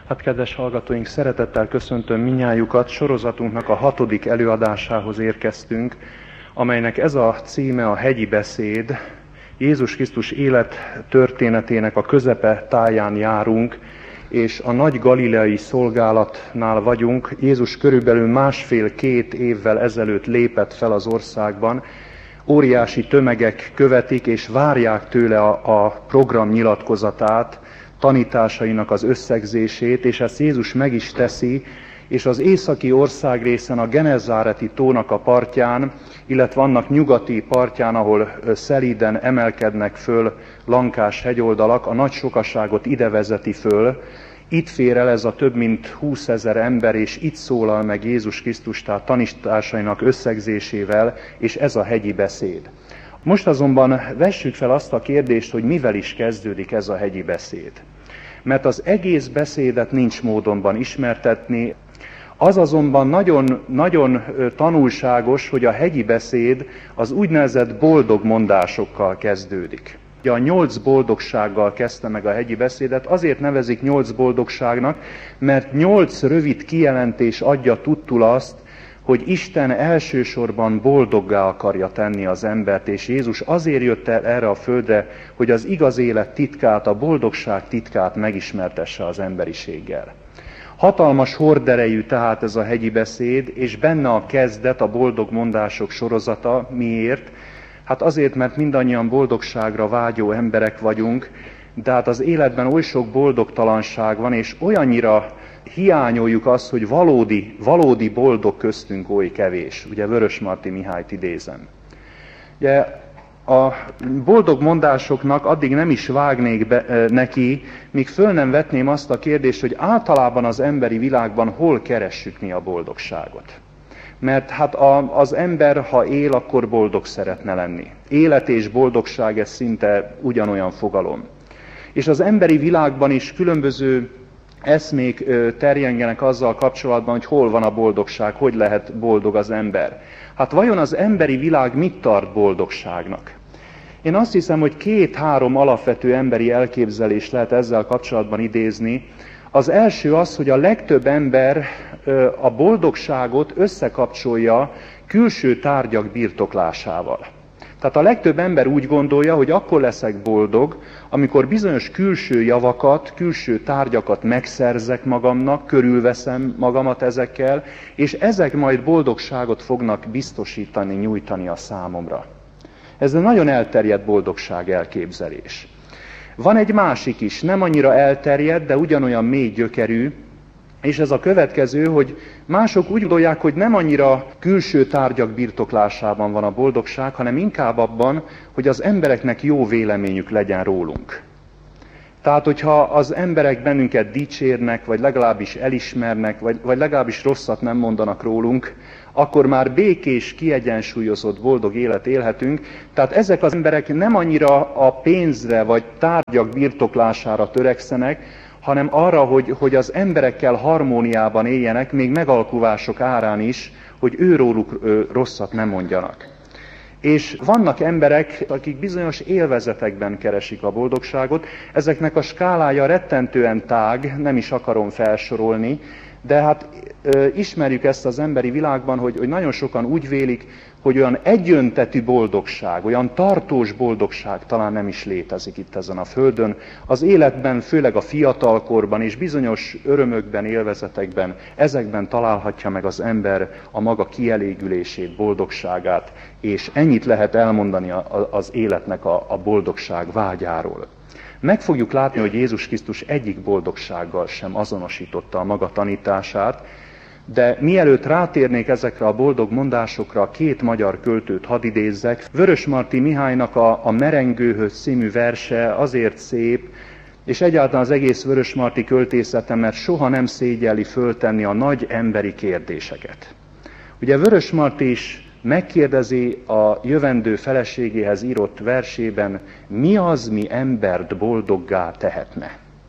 Hát kedves hallgatóink, szeretettel köszöntöm mindnyájukat. Sorozatunknak a 6. előadásához érkeztünk, amelynek ez a címe a hegyi beszéd. Jézus Krisztus élettörténetének a közepe táján járunk, és a nagy galileai szolgálatnál vagyunk. Jézus körülbelül 1,5-2 évvel ezelőtt lépett fel az országban. Óriási tömegek követik és várják tőle a program nyilatkozatát, tanításainak az összegzését, és ezt Jézus meg is teszi, és az északi országrészen a Genezáreti tónak a partján, illetve annak nyugati partján, ahol szelíden emelkednek föl lankás hegyoldalak, a nagy sokaságot ide vezeti föl. Itt fér el ez a több mint 20 000 ember, és itt szólal meg Jézus Krisztus, tehát tanításainak összegzésével, és ez a hegyi beszéd. Most azonban vessük fel azt a kérdést, hogy mivel is kezdődik ez a hegyi beszéd. Mert az egész beszédet nincs módonban ismertetni, az azonban nagyon tanulságos, hogy a hegyi beszéd az úgynevezett boldog mondásokkal kezdődik. A 8 boldogsággal kezdte meg a hegyi beszédet, azért nevezik 8 boldogságnak, mert 8 rövid kijelentés adja tudtul azt, hogy Isten elsősorban boldoggá akarja tenni az embert, és Jézus azért jött el erre a földre, hogy az igaz élet titkát, a boldogság titkát megismertesse az emberiséggel. Hatalmas horderejű tehát ez a hegyi beszéd, és benne a kezdet, a boldog mondások sorozata. Miért? Hát azért, mert mindannyian boldogságra vágyó emberek vagyunk, de hát az életben oly sok boldogtalanság van, és olyannyira hiányoljuk azt, hogy valódi boldog köztünk oly kevés. Ugye Vörösmarty Mihályt idézem. Ugye a boldog mondásoknak addig nem is vágnék neki, míg föl nem vetném azt a kérdést, hogy általában az emberi világban hol keressük mi a boldogságot. Mert hát az ember, ha él, akkor boldog szeretne lenni. Élet és boldogság, ez szinte ugyanolyan fogalom. És az emberi világban is különböző eszmék terjengenek azzal kapcsolatban, hogy hol van a boldogság, hogy lehet boldog az ember. Hát vajon az emberi világ mit tart boldogságnak? Én azt hiszem, hogy 2-3 alapvető emberi elképzelést lehet ezzel kapcsolatban idézni. Az első az, hogy a legtöbb ember a boldogságot összekapcsolja külső tárgyak birtoklásával. Tehát a legtöbb ember úgy gondolja, hogy akkor leszek boldog, amikor bizonyos külső javakat, külső tárgyakat megszerzek magamnak, körülveszem magamat ezekkel, és ezek majd boldogságot fognak biztosítani, nyújtani a számomra. Ez egy nagyon elterjedt boldogság elképzelés. Van egy másik is, nem annyira elterjedt, de ugyanolyan mély gyökerű, és ez a következő, hogy mások úgy gondolják, hogy nem annyira külső tárgyak birtoklásában van a boldogság, hanem inkább abban, hogy az embereknek jó véleményük legyen rólunk. Tehát, hogyha az emberek bennünket dicsérnek, vagy legalábbis elismernek, vagy legalábbis rosszat nem mondanak rólunk, akkor már békés, kiegyensúlyozott, boldog élet élhetünk. Tehát ezek az emberek nem annyira a pénzre, vagy tárgyak birtoklására törekszenek, hanem arra, hogy az emberekkel harmóniában éljenek, még megalkuvások árán is, hogy őróluk rosszat nem mondjanak. És vannak emberek, akik bizonyos élvezetekben keresik a boldogságot, ezeknek a skálája rettentően tág, nem is akarom felsorolni, de hát ismerjük ezt az emberi világban, hogy nagyon sokan úgy vélik, hogy olyan egyöntetű boldogság, olyan tartós boldogság talán nem is létezik itt ezen a földön. Az életben, főleg a fiatalkorban és bizonyos örömökben, élvezetekben, ezekben találhatja meg az ember a maga kielégülését, boldogságát, és ennyit lehet elmondani az életnek a boldogság vágyáról. Meg fogjuk látni, hogy Jézus Krisztus egyik boldogsággal sem azonosította a maga tanítását, de mielőtt rátérnék ezekre a boldog mondásokra, 2 magyar költőt hadd idézzek. Vörösmarty Mihálynak a Merengőhöz című verse azért szép, és egyáltalán az egész Vörösmarty költészete, mert soha nem szégyelli föltenni a nagy emberi kérdéseket. Ugye Vörösmarty is megkérdezi a jövendő feleségéhez írott versében, mi az, mi embert boldoggá tehetne.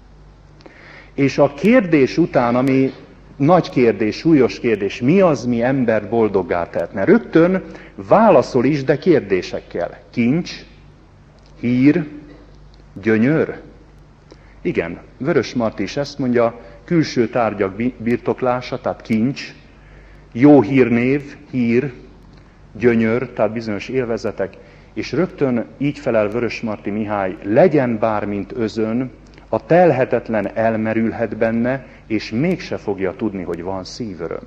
És a kérdés után, ami nagy kérdés, súlyos kérdés, mi az, mi embert boldoggá tehetne? Rögtön válaszol is, de kérdésekkel. Kincs, hír, gyönyör. Igen, Vörösmarty is ezt mondja, külső tárgyak birtoklása, tehát kincs, jó hírnév, hír, gyönyör, tehát bizonyos élvezetek, és rögtön így felel Vörösmarty Mihály, legyen bármint özön, a telhetetlen elmerülhet benne, és mégse fogja tudni, hogy van szívöröm.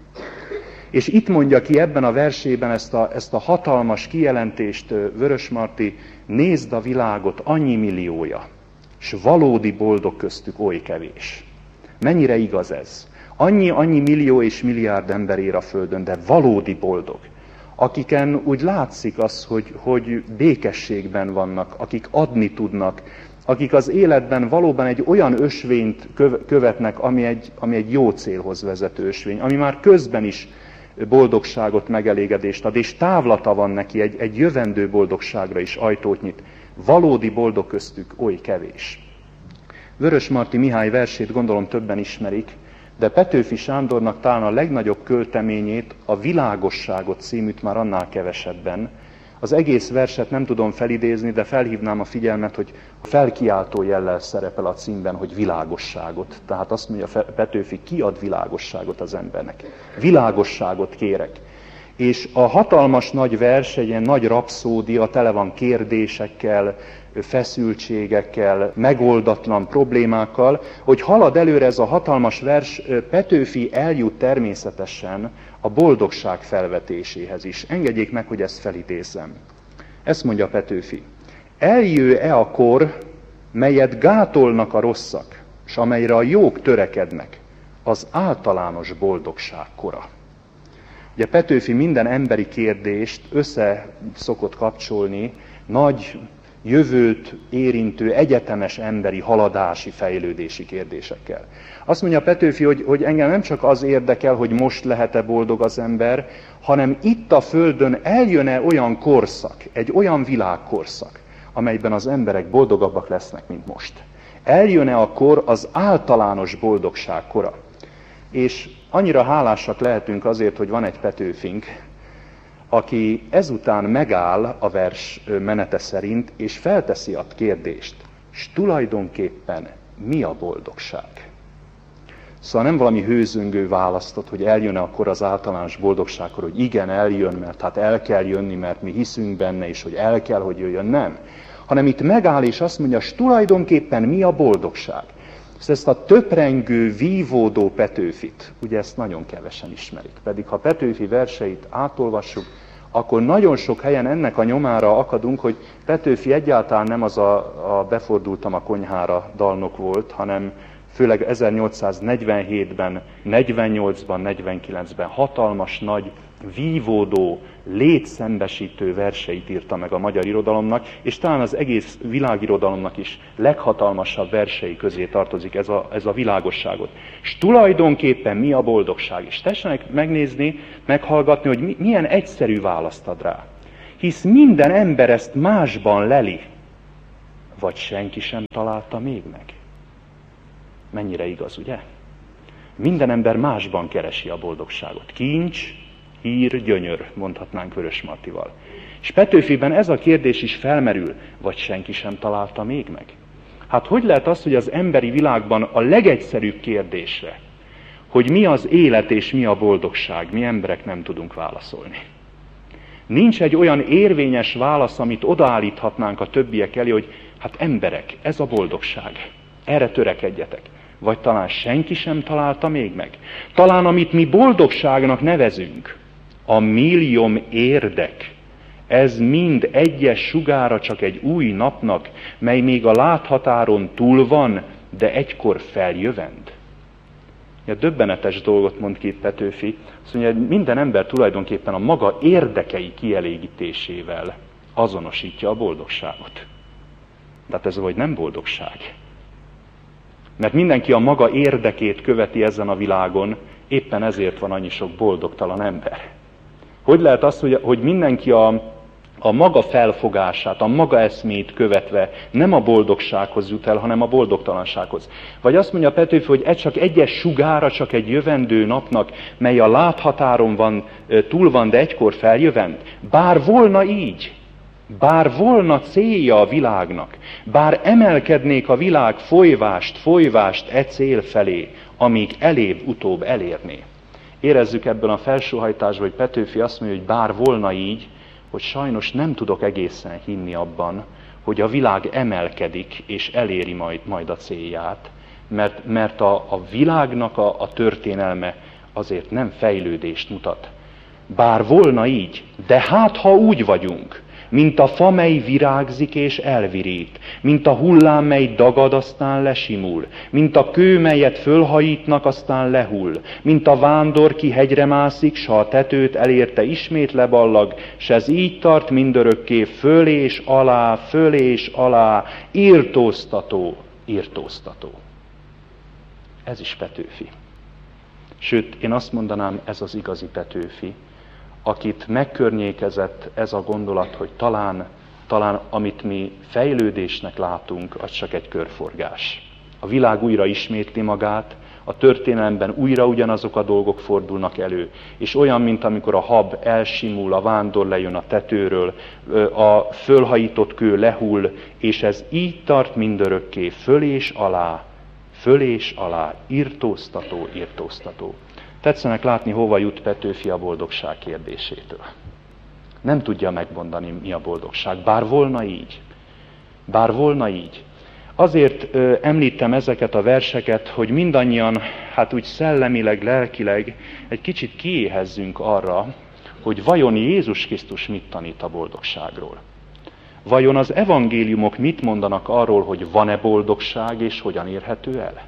És itt mondja ki ebben a versében ezt a hatalmas kijelentést Vörösmarty, nézd a világot, annyi milliója, s valódi boldog köztük oly kevés. Mennyire igaz ez? Annyi millió és milliárd ember él a Földön, de valódi boldog. Akiken úgy látszik az, hogy békességben vannak, akik adni tudnak, akik az életben valóban egy olyan ösvényt követnek, ami egy jó célhoz vezető ösvény, ami már közben is boldogságot, megelégedést ad, és távlata van neki, egy jövendő boldogságra is ajtót nyit. Valódi boldog köztük oly kevés. Vörösmarty Mihály versét gondolom többen ismerik, de Petőfi Sándornak talán a legnagyobb költeményét, a Világosságot címűt már annál kevesebben. Az egész verset nem tudom felidézni, de felhívnám a figyelmet, hogy felkiáltó jellel szerepel a címben, hogy világosságot. Tehát azt mondja Petőfi, ki ad világosságot az embernek? Világosságot kérek. És a hatalmas nagy vers, egy ilyen nagy rapszódia, tele van kérdésekkel, feszültségekkel, megoldatlan problémákkal, hogy halad előre ez a hatalmas vers, Petőfi eljut természetesen a boldogság felvetéséhez is. Engedjék meg, hogy ezt felidézzem. Ezt mondja Petőfi. Eljő-e a kor, melyet gátolnak a rosszak, s amelyre a jók törekednek, az általános boldogság kora. Ugye Petőfi minden emberi kérdést össze szokott kapcsolni nagy, jövőt érintő, egyetemes emberi haladási, fejlődési kérdésekkel. Azt mondja Petőfi, hogy engem nem csak az érdekel, hogy most lehet-e boldog az ember, hanem itt a Földön eljön-e olyan korszak, egy olyan világkorszak, amelyben az emberek boldogabbak lesznek, mint most. Eljön-e akkor az általános boldogság kora. És annyira hálásak lehetünk azért, hogy van egy Petőfink, aki ezután megáll a vers menete szerint, és felteszi a kérdést, s tulajdonképpen mi a boldogság? Szóval nem valami hőzöngő választott, hogy eljön-e akkor az általános boldogságkor, hogy igen, eljön, mert hát el kell jönni, mert mi hiszünk benne, és hogy el kell, hogy jöjjön, nem. Hanem itt megáll, és azt mondja, s tulajdonképpen mi a boldogság? Ezt a töprengő, vívódó Petőfit, ugye ezt nagyon kevesen ismerik. Pedig ha Petőfi verseit átolvassuk, akkor nagyon sok helyen ennek a nyomára akadunk, hogy Petőfi egyáltalán nem az a befordultam a konyhára dalnok volt, hanem főleg 1847-ben, 48-ban, 49-ben hatalmas, nagy, vívódó, létszembesítő verseit írta meg a magyar irodalomnak, és talán az egész világirodalomnak is leghatalmasabb versei közé tartozik ez a világosságot. És tulajdonképpen mi a boldogság? És tessenek megnézni, meghallgatni, hogy milyen egyszerű választ ad rá. Hisz minden ember ezt másban leli, vagy senki sem találta még meg. Mennyire igaz, ugye? Minden ember másban keresi a boldogságot. Kincs, hír, gyönyör, mondhatnánk Vörösmartyval. És Petőfiben ez a kérdés is felmerül, vagy senki sem találta még meg? Hát hogy lehet az, hogy az emberi világban a legegyszerűbb kérdésre, hogy mi az élet és mi a boldogság, mi emberek nem tudunk válaszolni? Nincs egy olyan érvényes válasz, amit odaállíthatnánk a többiek elé, hogy hát emberek, ez a boldogság, erre törekedjetek. Vagy talán senki sem találta még meg. Talán amit mi boldogságnak nevezünk, a millióm érdek, ez mind egyes sugára csak egy új napnak, mely még a láthatáron túl van, de egykor feljövend. Ja, döbbenetes dolgot mond ki Petőfi. Azt mondja, hogy minden ember tulajdonképpen a maga érdekei kielégítésével azonosítja a boldogságot. Tehát ez vagy nem boldogság. Mert mindenki a maga érdekét követi ezen a világon, éppen ezért van annyi sok boldogtalan ember. Hogy lehet az, hogy mindenki a maga felfogását, a maga eszmét követve nem a boldogsághoz jut el, hanem a boldogtalansághoz? Vagy azt mondja Petőfi, hogy ez csak egyes sugára, csak egy jövendő napnak, mely a láthatáron van, túl van, de egykor feljövend. Bár volna így, Bár volna célja a világnak, bár emelkednék a világ folyvást e cél felé, amíg elébb-utóbb elérné. Érezzük ebből a felsóhajtásból, hogy Petőfi azt mondja, hogy bár volna így, hogy sajnos nem tudok egészen hinni abban, hogy a világ emelkedik és eléri majd a célját, mert a világnak a történelme azért nem fejlődést mutat. Bár volna így, de hát ha úgy vagyunk, mint a fa, mely virágzik és elvirít, mint a hullám, mely dagad, aztán lesimul, mint a kő, melyet fölhajítnak, aztán lehull, mint a vándor, ki hegyre mászik, s ha a tetőt elérte, ismét leballag, s ez így tart mindörökké, föl és alá, irtóztató. Ez is Petőfi. Sőt, én azt mondanám, ez az igazi Petőfi, akit megkörnyékezett ez a gondolat, hogy talán amit mi fejlődésnek látunk, az csak egy körforgás. A világ újra ismétli magát, a történelemben újra ugyanazok a dolgok fordulnak elő, és olyan, mint amikor a hab elsimul, a vándor lejön a tetőről, a fölhajított kő lehull, és ez így tart mindörökké, föl és alá, irtóztató. Tetszenek látni, hova jut Petőfi a boldogság kérdésétől. Nem tudja megmondani, mi a boldogság, bár volna így. Azért említem ezeket a verseket, hogy mindannyian, hát úgy szellemileg, lelkileg egy kicsit kiéhezzünk arra, hogy vajon Jézus Krisztus mit tanít a boldogságról. Vajon az evangéliumok mit mondanak arról, hogy van-e boldogság, és hogyan érhető el?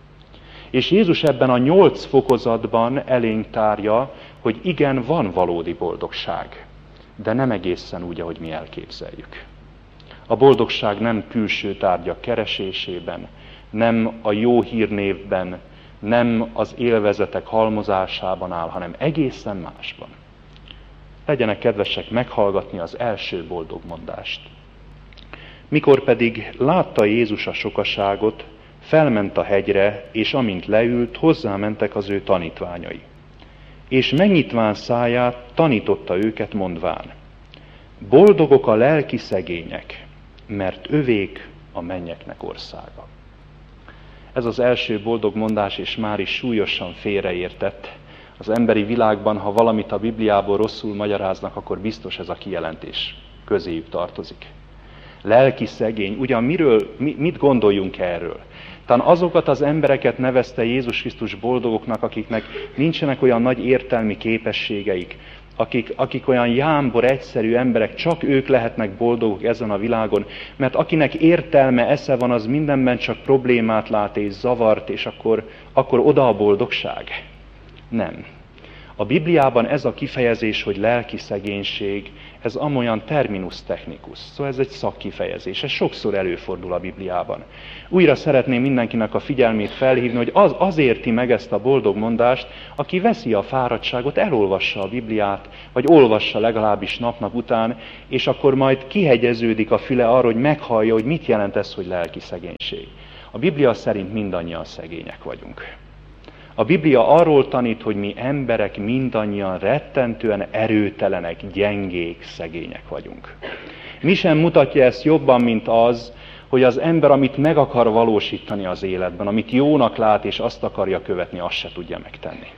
És Jézus ebben a 8 fokozatban elénk tárja, hogy igen, van valódi boldogság, de nem egészen úgy, ahogy mi elképzeljük. A boldogság nem külső tárgyak keresésében, nem a jó hírnévben, nem az élvezetek halmozásában áll, hanem egészen másban. Legyenek kedvesek meghallgatni az első boldog mondást. Mikor pedig látta Jézus a sokaságot, felment a hegyre, és amint leült, hozzámentek az ő tanítványai. És megnyitván száját, tanította őket mondván: boldogok a lelki szegények, mert övék a mennyeknek országa. Ez az első boldog mondás, és már is súlyosan félreértett. Az emberi világban, ha valamit a Bibliából rosszul magyaráznak, akkor biztos ez a kijelentés közéjük tartozik. Lelki szegény, ugyan mit gondoljunk erről? Talán azokat az embereket nevezte Jézus Krisztus boldogoknak, akiknek nincsenek olyan nagy értelmi képességeik, akik olyan jámbor, egyszerű emberek, csak ők lehetnek boldogok ezen a világon, mert akinek értelme, esze van, az mindenben csak problémát lát és zavart, és akkor oda a boldogság. Nem. A Bibliában ez a kifejezés, hogy lelki szegénység, ez amolyan terminus technicus, szóval ez egy szakkifejezés, ez sokszor előfordul a Bibliában. Újra szeretném mindenkinek a figyelmét felhívni, hogy az érti meg ezt a boldog mondást, aki veszi a fáradtságot, elolvassa a Bibliát, vagy olvassa legalábbis nap után, és akkor majd kihegyeződik a füle arra, hogy meghallja, hogy mit jelent ez, hogy lelki szegénység. A Biblia szerint mindannyian szegények vagyunk. A Biblia arról tanít, hogy mi emberek mindannyian rettentően erőtelenek, gyengék, szegények vagyunk. Mi sem mutatja ezt jobban, mint az, hogy az ember, amit meg akar valósítani az életben, amit jónak lát és azt akarja követni, azt se tudja megtenni.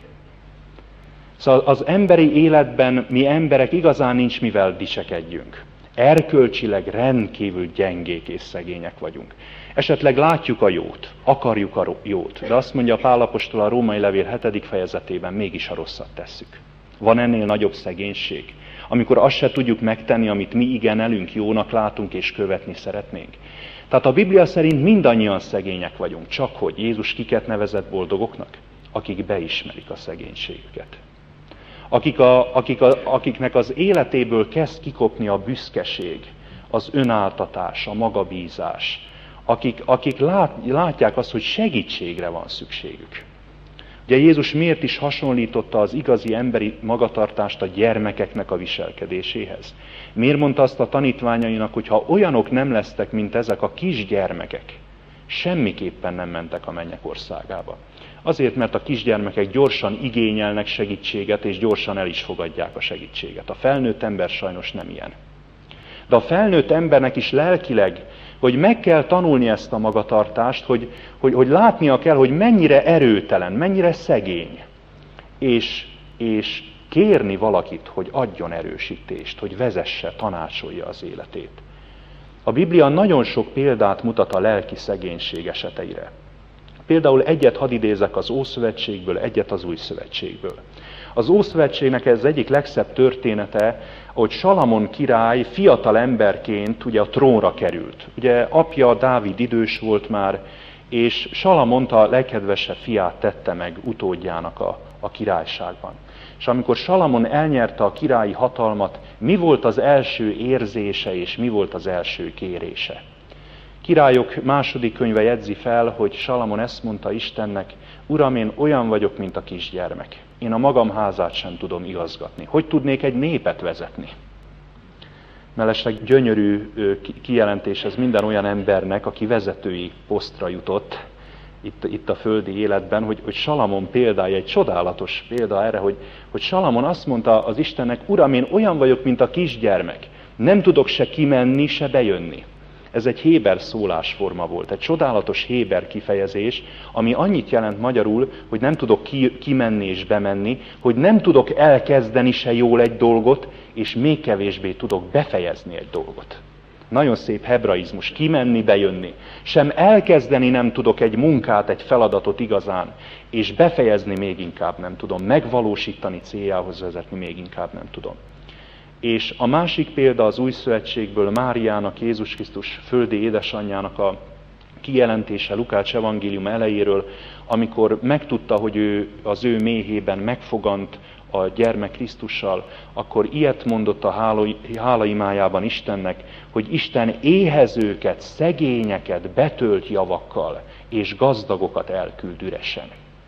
Szóval az emberi életben mi emberek igazán nincs mivel dicsekedjünk. Erkölcsileg rendkívül gyengék és szegények vagyunk. Esetleg látjuk a jót, akarjuk a jót, de azt mondja Pál apostol a Római levél 7. fejezetében, mégis a rosszat tesszük. Van ennél nagyobb szegénység, amikor azt se tudjuk megtenni, amit mi igenelünk, jónak látunk és követni szeretnénk. Tehát a Biblia szerint mindannyian szegények vagyunk, csak hogy Jézus kiket nevezett boldogoknak? Akik beismerik a szegénységüket. Akiknek az életéből kezd kikopni a büszkeség, az önáltatás, a magabízás, akik látják azt, hogy segítségre van szükségük. Ugye Jézus miért is hasonlította az igazi emberi magatartást a gyermekeknek a viselkedéséhez? Miért mondta azt a tanítványainak, hogy ha olyanok nem lesztek, mint ezek a kisgyermekek, semmiképpen nem mentek a mennyek országába? Azért, mert a kisgyermekek gyorsan igényelnek segítséget, és gyorsan el is fogadják a segítséget. A felnőtt ember sajnos nem ilyen. De a felnőtt embernek is lelkileg, hogy meg kell tanulni ezt a magatartást, hogy látnia kell, hogy mennyire erőtelen, mennyire szegény. És kérni valakit, hogy adjon erősítést, hogy vezesse, tanácsolja az életét. A Biblia nagyon sok példát mutat a lelki szegénység eseteire. Például egyet hadd idézek az Ószövetségből, egyet az Új Szövetségből. Az Ószövetségnek ez egyik legszebb története, hogy Salamon király fiatal emberként ugye a trónra került. Ugye apja Dávid idős volt már, és Salamont a legkedvesebb fiát tette meg utódjának a királyságban. És amikor Salamon elnyerte a királyi hatalmat, mi volt az első érzése és mi volt az első kérése? Királyok második könyve jegyzi fel, hogy Salamon ezt mondta Istennek: Uram, én olyan vagyok, mint a kisgyermek. Én a magam házát sem tudom igazgatni. Hogy tudnék egy népet vezetni? Mellesleg gyönyörű kijelentés ez minden olyan embernek, aki vezetői posztra jutott itt a földi életben, hogy Salamon példája, egy csodálatos példa erre, hogy Salamon azt mondta az Istennek: Uram, én olyan vagyok, mint a kisgyermek. Nem tudok se kimenni, se bejönni. Ez egy héber szólásforma volt, egy csodálatos héber kifejezés, ami annyit jelent magyarul, hogy nem tudok kimenni és bemenni, hogy nem tudok elkezdeni se jól egy dolgot, és még kevésbé tudok befejezni egy dolgot. Nagyon szép hebraizmus, kimenni, bejönni. Sem elkezdeni nem tudok egy munkát, egy feladatot igazán, és befejezni még inkább nem tudom, megvalósítani, céljához vezetni még inkább nem tudom. És a másik példa az Új Szövetségből Máriának, Jézus Krisztus földi édesanyjának a kijelentése Lukács evangélium elejéről, amikor megtudta, hogy az ő méhében megfogant a gyermek Krisztussal, akkor ilyet mondott a hálaimájában Istennek, hogy Isten éhezőket, szegényeket betölt javakkal, és gazdagokat elküld üresen.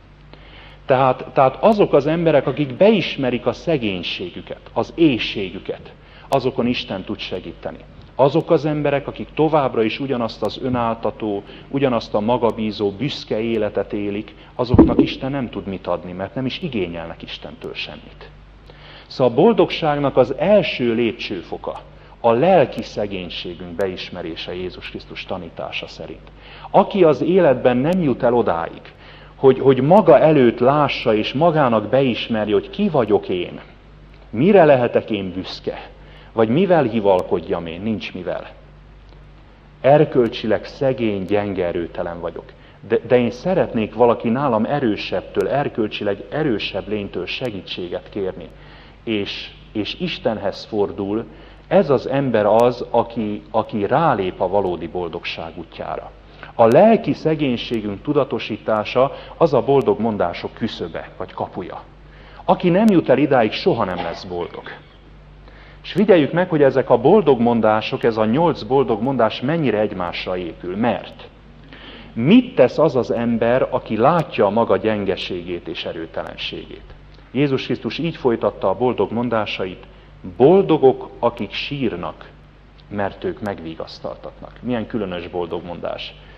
Tehát azok az emberek, akik beismerik a szegénységüket, az éhségüket, azokon Isten tud segíteni. Azok az emberek, akik továbbra is ugyanazt az önáltató, ugyanazt a magabízó, büszke életet élik, azoknak Isten nem tud mit adni, mert nem is igényelnek Istentől semmit. Szóval a boldogságnak az első lépcsőfoka a lelki szegénységünk beismerése Jézus Krisztus tanítása szerint. Aki az életben nem jut el odáig, hogy maga előtt lássa és magának beismerje, hogy ki vagyok én, mire lehetek én büszke, vagy mivel hivalkodjam én, nincs mivel. Erkölcsileg szegény, gyenge, erőtelen vagyok. De én szeretnék valaki nálam erősebbtől, erkölcsileg erősebb lénytől segítséget kérni. És Istenhez fordul, ez az ember az, aki rálép a valódi boldogság útjára. A lelki szegénységünk tudatosítása az a boldog mondások küszöbe, vagy kapuja. Aki nem jut el idáig, soha nem lesz boldog. És figyeljük meg, hogy ezek a boldog mondások, ez a 8 boldog mondás mennyire egymásra épül. Mert mit tesz az az ember, aki látja a maga gyengeségét és erőtelenségét? Jézus Krisztus így folytatta a boldog mondásait: boldogok, akik sírnak, mert ők megvigasztaltatnak. Milyen különös boldog mondás.